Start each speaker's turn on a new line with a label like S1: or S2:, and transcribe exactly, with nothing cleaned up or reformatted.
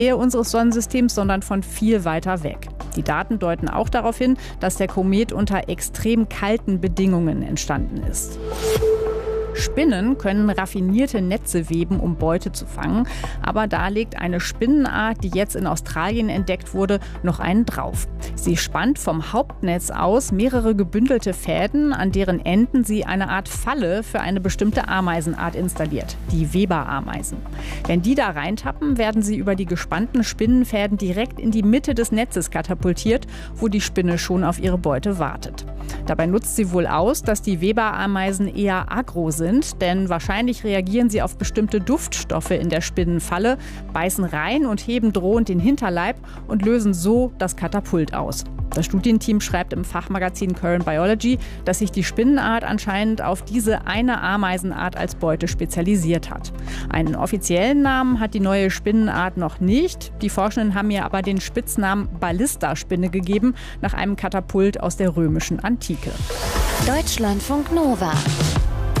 S1: Nähe unseres Sonnensystems, sondern von viel weiter weg. Die Daten deuten auch darauf hin, dass der Komet unter extrem kalten Bedingungen entstanden ist. Spinnen können raffinierte Netze weben, um Beute zu fangen. Aber da legt eine Spinnenart, die jetzt in Australien entdeckt wurde, noch einen drauf. Sie spannt vom Hauptnetz aus mehrere gebündelte Fäden, an deren Enden sie eine Art Falle für eine bestimmte Ameisenart installiert, die Weberameisen. Wenn die da reintappen, werden sie über die gespannten Spinnenfäden direkt in die Mitte des Netzes katapultiert, wo die Spinne schon auf ihre Beute wartet. Dabei nutzt sie wohl aus, dass die Weberameisen eher aggro sind, denn wahrscheinlich reagieren sie auf bestimmte Duftstoffe in der Spinnenfalle, beißen rein und heben drohend den Hinterleib und lösen so das Katapult aus. Das Studienteam schreibt im Fachmagazin Current Biology, dass sich die Spinnenart anscheinend auf diese eine Ameisenart als Beute spezialisiert hat. Einen offiziellen Namen hat die neue Spinnenart noch nicht. Die Forschenden haben ihr aber den Spitznamen Ballistaspinne gegeben, nach einem Katapult aus der römischen Antike.
S2: Deutschlandfunk Nova